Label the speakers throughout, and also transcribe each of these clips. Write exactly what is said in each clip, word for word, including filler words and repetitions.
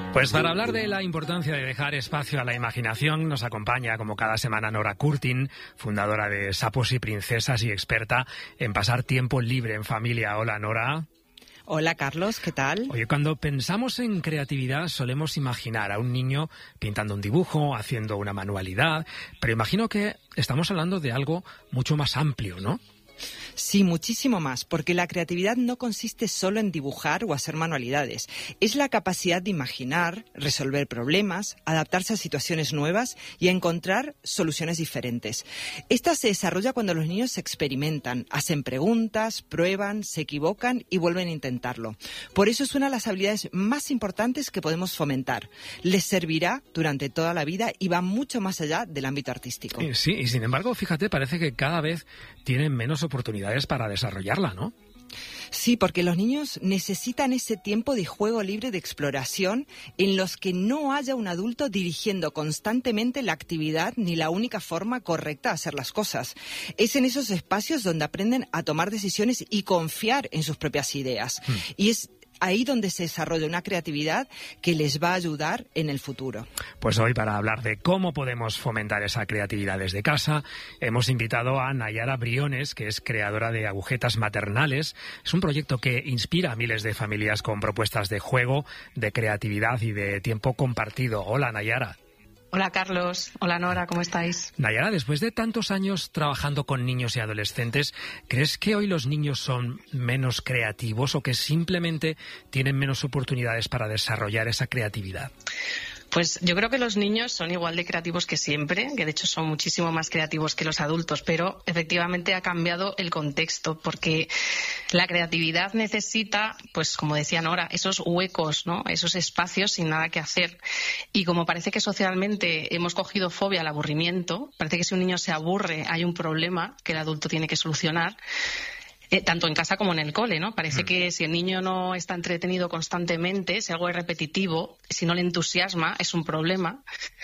Speaker 1: Pues para hablar de la importancia de dejar espacio a la imaginación, nos acompaña como cada semana Nora Curtin, fundadora de Sapos y Princesas y experta en pasar tiempo libre en familia. Hola, Nora.
Speaker 2: Hola, Carlos, ¿qué tal?
Speaker 1: Oye, cuando pensamos en creatividad solemos imaginar a un niño pintando un dibujo, haciendo una manualidad, pero imagino que estamos hablando de algo mucho más amplio, ¿no?
Speaker 2: Sí, muchísimo más, porque la creatividad no consiste solo en dibujar o hacer manualidades. Es la capacidad de imaginar, resolver problemas, adaptarse a situaciones nuevas y a encontrar soluciones diferentes. Esta se desarrolla cuando los niños experimentan, hacen preguntas, prueban, se equivocan y vuelven a intentarlo. Por eso es una de las habilidades más importantes que podemos fomentar. Les servirá durante toda la vida y va mucho más allá del ámbito artístico.
Speaker 1: Sí, y sin embargo, fíjate, parece que cada vez tienen menos oportunidades para desarrollarla, ¿no?
Speaker 2: Sí, porque los niños necesitan ese tiempo de juego libre de exploración en los que no haya un adulto dirigiendo constantemente la actividad ni la única forma correcta de hacer las cosas. Es en esos espacios donde aprenden a tomar decisiones y confiar en sus propias ideas. Hmm. Y es ahí donde se desarrolla una creatividad que les va a ayudar en el futuro.
Speaker 1: Pues hoy, para hablar de cómo podemos fomentar esa creatividad desde casa, hemos invitado a Nayara Briones, que es creadora de Agujetas Maternales. Es un proyecto que inspira a miles de familias con propuestas de juego, de creatividad y de tiempo compartido. Hola, Nayara.
Speaker 3: Hola, Carlos. Hola, Nora. ¿Cómo estáis?
Speaker 1: Nayara, después de tantos años trabajando con niños y adolescentes, ¿crees que hoy los niños son menos creativos o que simplemente tienen menos oportunidades para desarrollar esa creatividad?
Speaker 3: Pues yo creo que los niños son igual de creativos que siempre, que de hecho son muchísimo más creativos que los adultos, pero efectivamente ha cambiado el contexto, porque la creatividad necesita, pues como decía Nora, esos huecos, ¿no? Esos espacios sin nada que hacer. Y como parece que socialmente hemos cogido fobia al aburrimiento, parece que si un niño se aburre hay un problema que el adulto tiene que solucionar. Eh, tanto en casa como en el cole, ¿no? Parece mm. que si el niño no está entretenido constantemente, si algo es repetitivo, si no le entusiasma, es un problema.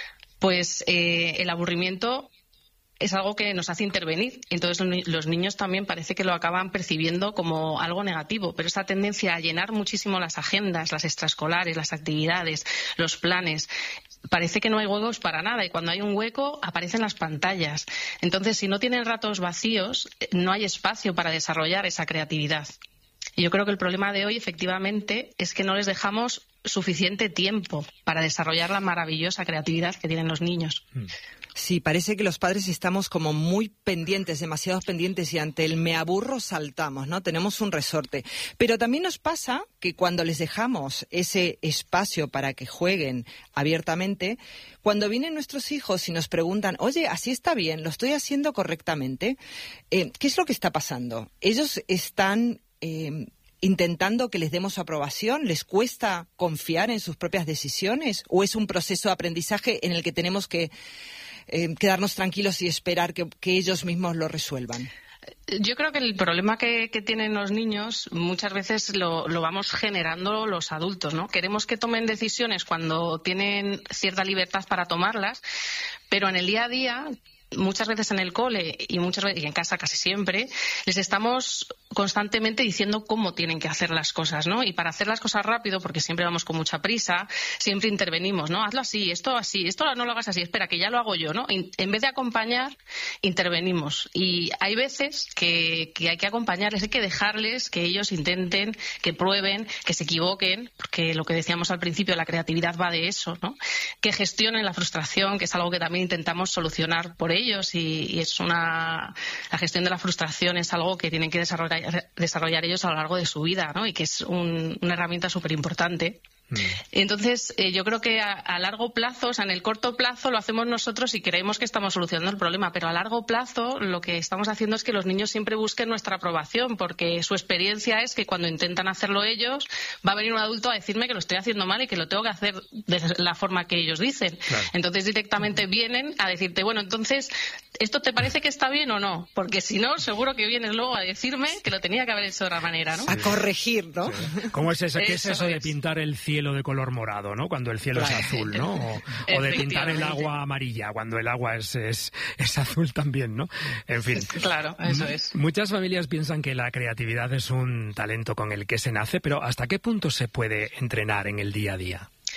Speaker 3: Pues eh, el aburrimiento es algo que nos hace intervenir. Entonces los niños también parece que lo acaban percibiendo como algo negativo, pero esa tendencia a llenar muchísimo las agendas, las extraescolares, las actividades, los planes, parece que no hay huecos para nada y cuando hay un hueco aparecen las pantallas. Entonces, si no tienen ratos vacíos, no hay espacio para desarrollar esa creatividad. Y yo creo que el problema de hoy, efectivamente, es que no les dejamos suficiente tiempo para desarrollar la maravillosa creatividad que tienen los niños.
Speaker 2: Sí, parece que los padres estamos como muy pendientes, demasiado pendientes, y ante el me aburro saltamos, ¿no? Tenemos un resorte. Pero también nos pasa que cuando les dejamos ese espacio para que jueguen abiertamente, cuando vienen nuestros hijos y nos preguntan, oye, así está bien, lo estoy haciendo correctamente, eh, ¿qué es lo que está pasando? Ellos están Eh, intentando que les demos aprobación, ¿les cuesta confiar en sus propias decisiones o es un proceso de aprendizaje en el que tenemos que eh, quedarnos tranquilos y esperar que, que ellos mismos lo resuelvan?
Speaker 3: Yo creo que el problema que, que tienen los niños muchas veces lo, lo vamos generando los adultos, ¿no? Queremos que tomen decisiones cuando tienen cierta libertad para tomarlas, pero en el día a día, muchas veces en el cole y muchas veces y en casa casi siempre, les estamos constantemente diciendo cómo tienen que hacer las cosas, ¿no? Y para hacer las cosas rápido, porque siempre vamos con mucha prisa, siempre intervenimos, ¿no? Hazlo así, esto así, esto no lo hagas así, espera, que ya lo hago yo, ¿no? Y en vez de acompañar, intervenimos. Y hay veces que, que hay que acompañarles, hay que dejarles que ellos intenten, que prueben, que se equivoquen, porque lo que decíamos al principio, la creatividad va de eso, ¿no? Que gestionen la frustración, que es algo que también intentamos solucionar por ellos y, y es una la gestión de la frustración es algo que tienen que desarrollar, desarrollar ellos a lo largo de su vida, ¿no? Y que es un, una herramienta súper importante. Mm. Entonces, eh, yo creo que a, a largo plazo, o sea, en el corto plazo lo hacemos nosotros y creemos que estamos solucionando el problema, pero a largo plazo lo que estamos haciendo es que los niños siempre busquen nuestra aprobación, porque su experiencia es que cuando intentan hacerlo ellos, va a venir un adulto a decirme que lo estoy haciendo mal y que lo tengo que hacer de la forma que ellos dicen. Claro. Entonces, directamente vienen a decirte, bueno, entonces, ¿esto te parece que está bien o no? Porque si no, seguro que vienes luego a decirme que lo tenía que haber hecho de otra manera, ¿no?
Speaker 2: A corregir, ¿no?
Speaker 1: Sí. ¿Cómo es eso? ¿Qué es eso de pintar el cielo de color morado, ¿no? Cuando el cielo claro. es azul, ¿no? O, o de pintar el agua amarilla cuando el agua es, es, es azul también, ¿no? En fin.
Speaker 3: Claro, eso es.
Speaker 1: Muchas familias piensan que la creatividad es un talento con el que se nace, pero ¿hasta qué punto se puede entrenar en el día a día?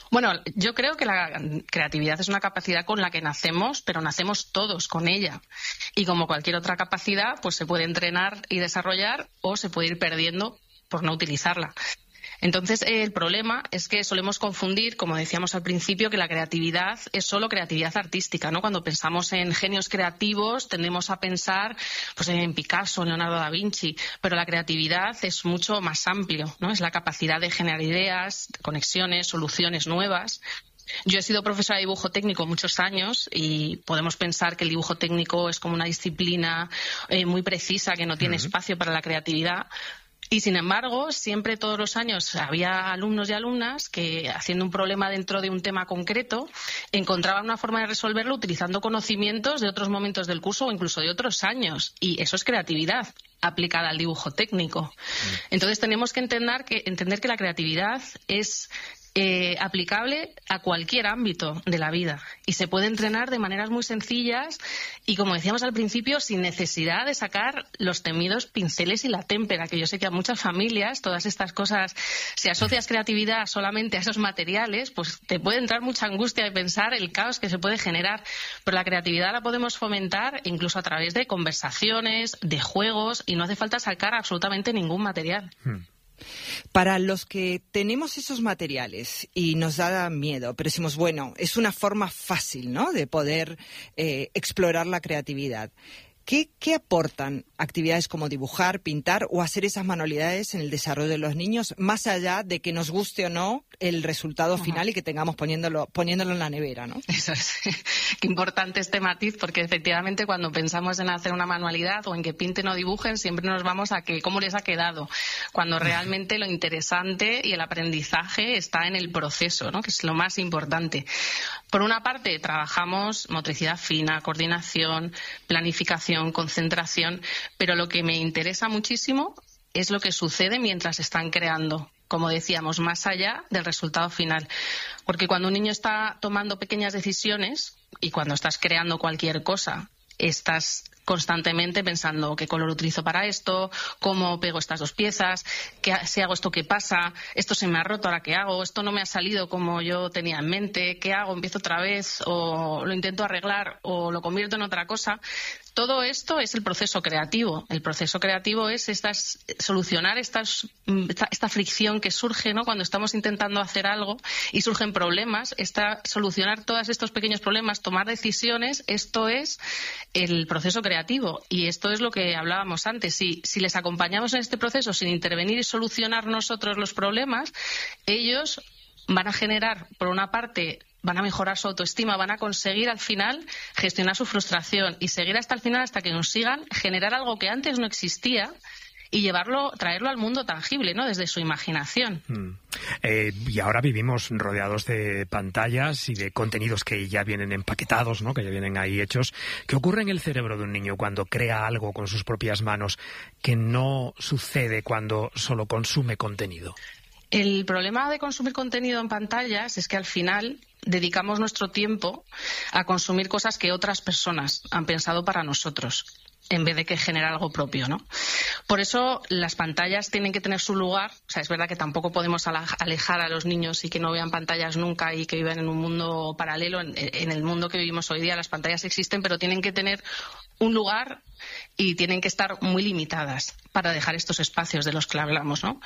Speaker 3: Bueno, yo creo que la creatividad es una capacidad con la que nacemos, pero nacemos todos con ella. Y como cualquier otra capacidad, pues se puede entrenar y desarrollar o se puede ir perdiendo por no utilizarla. Entonces, eh, el problema es que solemos confundir, como decíamos al principio, que la creatividad es solo creatividad artística, ¿no? Cuando pensamos en genios creativos, tendemos a pensar pues, en Picasso, en Leonardo da Vinci, pero la creatividad es mucho más amplio, ¿no? Es la capacidad de generar ideas, conexiones, soluciones nuevas. Yo he sido profesora de dibujo técnico muchos años y podemos pensar que el dibujo técnico es como una disciplina eh, muy precisa, que no tiene uh-huh. espacio para la creatividad. Y, sin embargo, siempre todos los años había alumnos y alumnas que, haciendo un problema dentro de un tema concreto, encontraban una forma de resolverlo utilizando conocimientos de otros momentos del curso o incluso de otros años. Y eso es creatividad aplicada al dibujo técnico. Entonces, tenemos que entender que, entender que la creatividad es Eh, aplicable a cualquier ámbito de la vida y se puede entrenar de maneras muy sencillas y, como decíamos al principio, sin necesidad de sacar los temidos pinceles y la témpera, que yo sé que a muchas familias todas estas cosas, si asocias creatividad solamente a esos materiales, pues te puede entrar mucha angustia de pensar el caos que se puede generar, pero la creatividad la podemos fomentar incluso a través de conversaciones, de juegos, y no hace falta sacar absolutamente ningún material.
Speaker 1: Hmm.
Speaker 2: Para los que tenemos esos materiales y nos da miedo, pero decimos, bueno, es una forma fácil, ¿no?, de poder eh, explorar la creatividad. ¿Qué, ¿Qué aportan actividades como dibujar, pintar o hacer esas manualidades en el desarrollo de los niños, más allá de que nos guste o no el resultado uh-huh. final y que tengamos poniéndolo, poniéndolo en la nevera, ¿no?
Speaker 3: Eso es. Qué importante este matiz, porque efectivamente cuando pensamos en hacer una manualidad o en que pinten o dibujen, siempre nos vamos a que cómo les ha quedado, cuando realmente lo interesante y el aprendizaje está en el proceso, ¿no?, que es lo más importante. Por una parte, trabajamos motricidad fina, coordinación, planificación, concentración, pero lo que me interesa muchísimo es lo que sucede mientras están creando, como decíamos, más allá del resultado final. Porque cuando un niño está tomando pequeñas decisiones y cuando estás creando cualquier cosa, estás constantemente pensando qué color utilizo para esto, cómo pego estas dos piezas, qué, si hago esto, qué pasa, esto se me ha roto, ahora qué hago, esto no me ha salido como yo tenía en mente, qué hago, empiezo otra vez o lo intento arreglar o lo convierto en otra cosa. Todo esto es el proceso creativo. El proceso creativo es estas, solucionar estas, esta, esta fricción que surge, ¿no?, cuando estamos intentando hacer algo y surgen problemas. Esta, solucionar todos estos pequeños problemas, tomar decisiones, esto es el proceso creativo. Y esto es lo que hablábamos antes. Si, si les acompañamos en este proceso sin intervenir y solucionar nosotros los problemas, ellos van a generar, por una parte, van a mejorar su autoestima, van a conseguir al final gestionar su frustración y seguir hasta el final, hasta que consigan generar algo que antes no existía y llevarlo, traerlo al mundo tangible, ¿no?, desde su imaginación.
Speaker 1: Mm. Eh, y ahora vivimos rodeados de pantallas y de contenidos que ya vienen empaquetados, ¿no?, que ya vienen ahí hechos. ¿Qué ocurre en el cerebro de un niño cuando crea algo con sus propias manos que no sucede cuando solo consume contenido?
Speaker 3: El problema de consumir contenido en pantallas es que al final dedicamos nuestro tiempo a consumir cosas que otras personas han pensado para nosotros, en vez de que generar algo propio, ¿no? Por eso las pantallas tienen que tener su lugar. O sea, es verdad que tampoco podemos alejar a los niños y que no vean pantallas nunca y que vivan en un mundo paralelo. En, en el mundo que vivimos hoy día las pantallas existen, pero tienen que tener un lugar y tienen que estar muy limitadas para dejar estos espacios de los que hablamos, ¿no?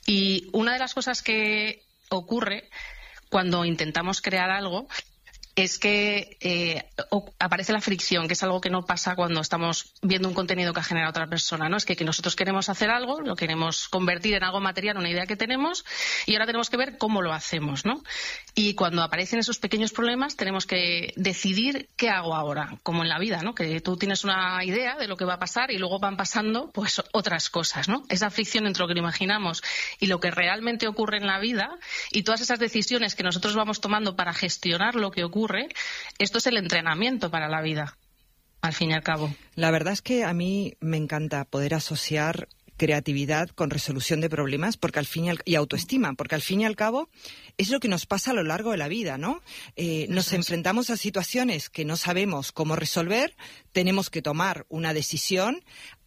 Speaker 3: Y una de las cosas que ocurre cuando intentamos crear algo es que eh, aparece la fricción, que es algo que no pasa cuando estamos viendo un contenido que ha generado otra persona, ¿no? Es que, que nosotros queremos hacer algo, lo queremos convertir en algo material, una idea que tenemos, y ahora tenemos que ver cómo lo hacemos, ¿no? Y cuando aparecen esos pequeños problemas tenemos que decidir qué hago ahora, como en la vida, ¿no?, que tú tienes una idea de lo que va a pasar y luego van pasando pues otras cosas, ¿no? Esa fricción entre lo que imaginamos y lo que realmente ocurre en la vida, y todas esas decisiones que nosotros vamos tomando para gestionar lo que ocurre, esto es el entrenamiento para la vida, al fin y al cabo.
Speaker 2: La verdad es que a mí me encanta poder asociar creatividad con resolución de problemas porque al fin y, al, y autoestima, porque al fin y al cabo es lo que nos pasa a lo largo de la vida, ¿no? Eh, nos enfrentamos a situaciones que no sabemos cómo resolver, tenemos que tomar una decisión,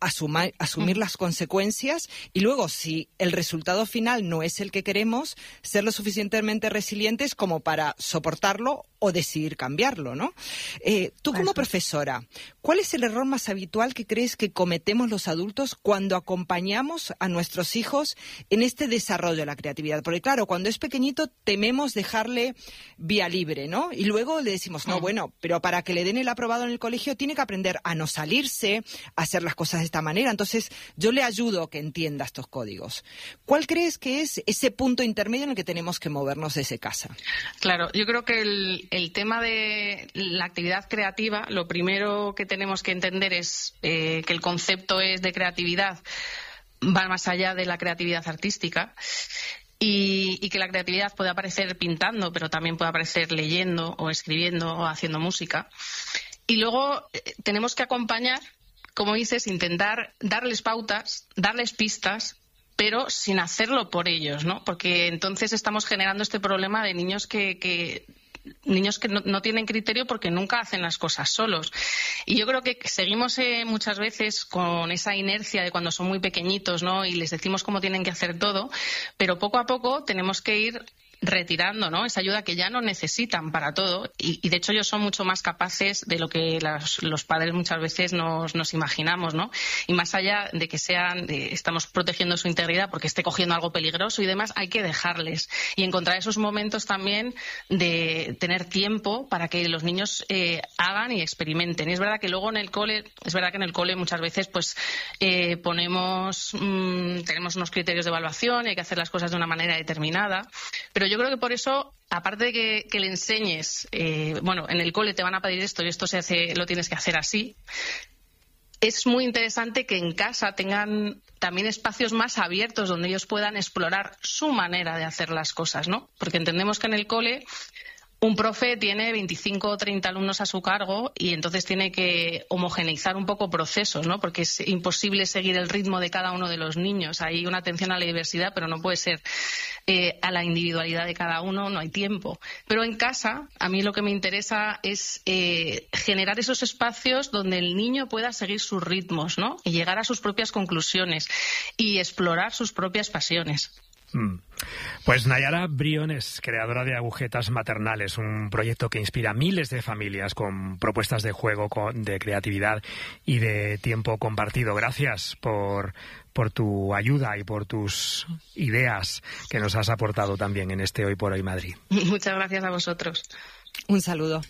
Speaker 2: asuma, asumir las consecuencias y luego, si el resultado final no es el que queremos, ser lo suficientemente resilientes como para soportarlo o decidir cambiarlo, ¿no? Eh, tú como profesora, ¿cuál es el error más habitual que crees que cometemos los adultos cuando acompañamos a nuestros hijos en este desarrollo de la creatividad? Porque claro, cuando es pequeñito tememos dejarle vía libre, ¿no? Y luego le decimos, no, bueno, pero para que le den el aprobado en el colegio tiene que aprender a no salirse, a hacer las cosas de esta manera. Entonces, yo le ayudo a que entienda estos códigos. ¿Cuál crees que es ese punto intermedio en el que tenemos que movernos desde casa?
Speaker 3: Claro, yo creo que el, el tema de la actividad creativa, lo primero que tenemos que entender es eh, que el concepto es de creatividad va más allá de la creatividad artística. Y, y que la creatividad puede aparecer pintando, pero también puede aparecer leyendo o escribiendo o haciendo música. Y luego eh, tenemos que acompañar, como dices, intentar darles pautas, darles pistas, pero sin hacerlo por ellos, ¿no? Porque entonces estamos generando este problema de niños que... que niños que no, no tienen criterio porque nunca hacen las cosas solos. Y yo creo que seguimos eh, muchas veces con esa inercia de cuando son muy pequeñitos, ¿no? Y les decimos cómo tienen que hacer todo, pero poco a poco tenemos que ir retirando, ¿no? Esa ayuda que ya no necesitan para todo y, y de hecho ellos son mucho más capaces de lo que las, los padres muchas veces nos, nos imaginamos, ¿no? Y más allá de que sean, de, estamos protegiendo su integridad porque esté cogiendo algo peligroso y demás, hay que dejarles y encontrar esos momentos también de tener tiempo para que los niños eh, hagan y experimenten. Y es verdad que luego en el cole, es verdad que en el cole muchas veces pues eh, ponemos, mmm, tenemos unos criterios de evaluación y hay que hacer las cosas de una manera determinada, pero yo creo que por eso, aparte de que, que le enseñes, eh, bueno, en el cole te van a pedir esto y esto se hace, lo tienes que hacer así, es muy interesante que en casa tengan también espacios más abiertos donde ellos puedan explorar su manera de hacer las cosas, ¿no? Porque entendemos que en el cole un profe tiene veinticinco o treinta alumnos a su cargo y entonces tiene que homogeneizar un poco procesos, ¿no? Porque es imposible seguir el ritmo de cada uno de los niños. Hay una atención a la diversidad, pero no puede ser eh, a la individualidad de cada uno, no hay tiempo. Pero en casa, a mí lo que me interesa es eh, generar esos espacios donde el niño pueda seguir sus ritmos, ¿no? Y llegar a sus propias conclusiones y explorar sus propias pasiones.
Speaker 1: Pues Nayara Briones, creadora de Agujetas Maternales, un proyecto que inspira a miles de familias con propuestas de juego, de creatividad y de tiempo compartido. Gracias por, por tu ayuda y por tus ideas que nos has aportado también en este Hoy por Hoy Madrid.
Speaker 3: Muchas gracias a vosotros.
Speaker 2: Un saludo.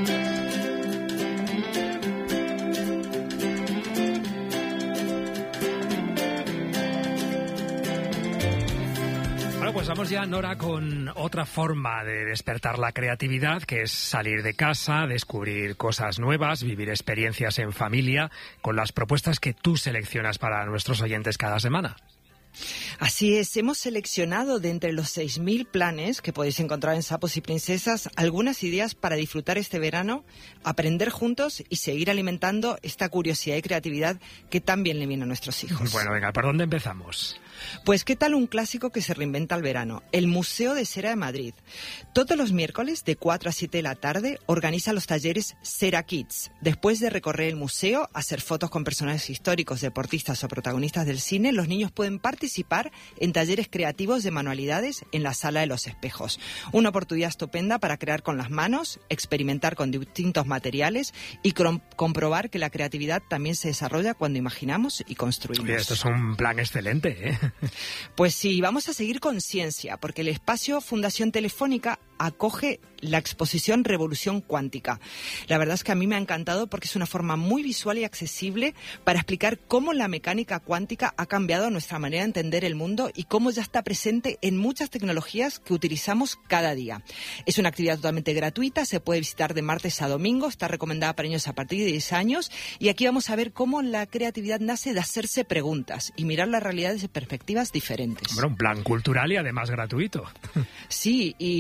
Speaker 1: Pues vamos ya, Nora, con otra forma de despertar la creatividad, que es salir de casa, descubrir cosas nuevas, vivir experiencias en familia, con las propuestas que tú seleccionas para nuestros oyentes cada semana.
Speaker 2: Así es, hemos seleccionado de entre los seis mil planes que podéis encontrar en Sapos y Princesas algunas ideas para disfrutar este verano, aprender juntos y seguir alimentando esta curiosidad y creatividad que tan bien le viene a nuestros hijos.
Speaker 1: Bueno, venga, ¿por dónde empezamos?
Speaker 2: Pues qué tal un clásico que se reinventa al verano, el Museo de Cera de Madrid. Todos los miércoles de cuatro a siete de la tarde organiza los talleres Cera Kids. Después de recorrer el museo, hacer fotos con personajes históricos, deportistas o protagonistas del cine, los niños pueden participar en talleres creativos de manualidades en la Sala de los Espejos. Una oportunidad estupenda para crear con las manos, experimentar con distintos materiales y com- comprobar que la creatividad también se desarrolla cuando imaginamos y construimos.
Speaker 1: Oye, esto es un plan excelente, ¿eh?
Speaker 2: Pues sí, vamos a seguir con ciencia, porque el espacio Fundación Telefónica acoge la exposición Revolución Cuántica. La verdad es que a mí me ha encantado porque es una forma muy visual y accesible para explicar cómo la mecánica cuántica ha cambiado nuestra manera de entender el mundo y cómo ya está presente en muchas tecnologías que utilizamos cada día. Es una actividad totalmente gratuita, se puede visitar de martes a domingo, está recomendada para niños a partir de diez años y aquí vamos a ver cómo la creatividad nace de hacerse preguntas y mirar la realidad desde perspectivas diferentes.
Speaker 1: Bueno, un plan cultural y además gratuito.
Speaker 2: Sí, y sin salir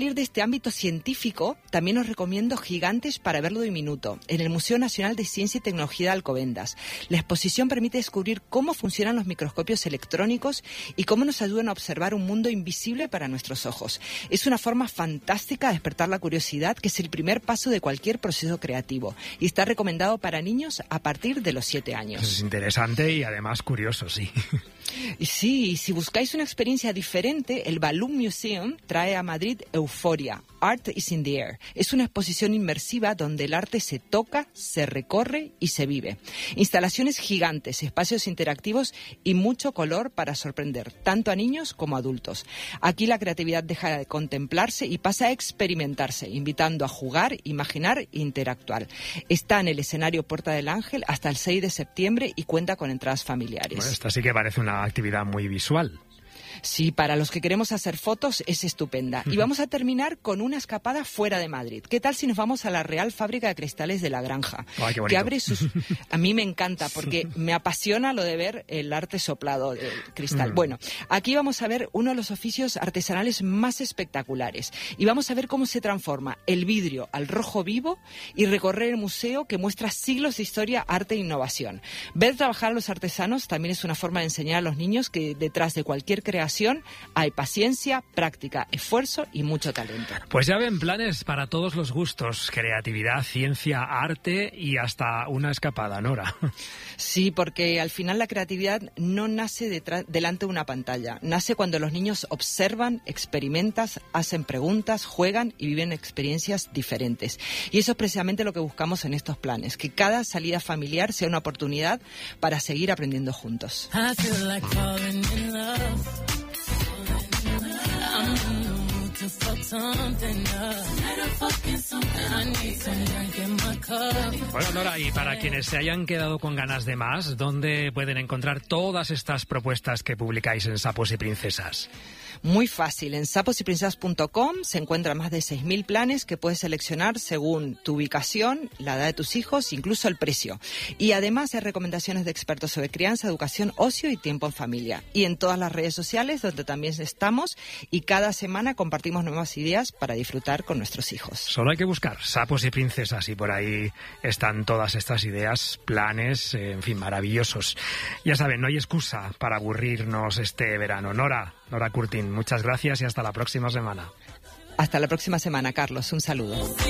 Speaker 2: salir de este ámbito científico, también os recomiendo Gigantes para verlo de minuto, en el Museo Nacional de Ciencia y Tecnología de Alcobendas. La exposición permite descubrir cómo funcionan los microscopios electrónicos y cómo nos ayudan a observar un mundo invisible para nuestros ojos. Es una forma fantástica de despertar la curiosidad, que es el primer paso de cualquier proceso creativo, y está recomendado para niños a partir de los siete años.
Speaker 1: Es interesante y además curioso, sí.
Speaker 2: Y sí, y si buscáis una experiencia diferente, el Balloon Museum trae a Madrid Euforia, Art is in the Air. Es una exposición inmersiva donde el arte se toca, se recorre y se vive. Instalaciones gigantes, espacios interactivos y mucho color para sorprender tanto a niños como a adultos. Aquí la creatividad deja de contemplarse y pasa a experimentarse, invitando a jugar, imaginar e interactuar. Está en el escenario Puerta del Ángel hasta el seis de septiembre y cuenta con entradas familiares.
Speaker 1: Bueno, esta sí que parece una actividad muy visual.
Speaker 2: Sí, para los que queremos hacer fotos es estupenda. Y vamos a terminar con una escapada fuera de Madrid. ¿Qué tal si nos vamos a la Real Fábrica de Cristales de La Granja?
Speaker 1: Ay, qué bonito.
Speaker 2: Que abre sus... A mí me encanta porque me apasiona lo de ver el arte soplado del cristal. Mm. Bueno, aquí vamos a ver uno de los oficios artesanales más espectaculares. Y vamos a ver cómo se transforma el vidrio al rojo vivo y recorrer el museo que muestra siglos de historia, arte e innovación. Ver trabajar a los artesanos también es una forma de enseñar a los niños que detrás de cualquier creación hay paciencia, práctica, esfuerzo y mucho talento.
Speaker 1: Pues ya ven, planes para todos los gustos, creatividad, ciencia, arte y hasta una escapada, Nora.
Speaker 2: Sí, porque al final la creatividad no nace detrás, delante de una pantalla, nace cuando los niños observan, experimentan, hacen preguntas, juegan y viven experiencias diferentes. Y eso es precisamente lo que buscamos en estos planes, que cada salida familiar sea una oportunidad para seguir aprendiendo juntos.
Speaker 1: Bueno, Nora, y para quienes se hayan quedado con ganas de más, ¿dónde pueden encontrar todas estas propuestas que publicáis en Sapos y Princesas?
Speaker 2: Muy fácil, en sapos y princesas punto com se encuentran más de seis mil planes que puedes seleccionar según tu ubicación, la edad de tus hijos, incluso el precio. Y además hay recomendaciones de expertos sobre crianza, educación, ocio y tiempo en familia. Y en todas las redes sociales donde también estamos, y cada semana compartimos nuevas ideas para disfrutar con nuestros hijos.
Speaker 1: Solo hay que buscar Sapos y Princesas y por ahí están todas estas ideas, planes, en fin, maravillosos. Ya saben, no hay excusa para aburrirnos este verano. Nora, Nora Curtin, muchas gracias y hasta la próxima semana.
Speaker 2: Hasta la próxima semana, Carlos. Un saludo.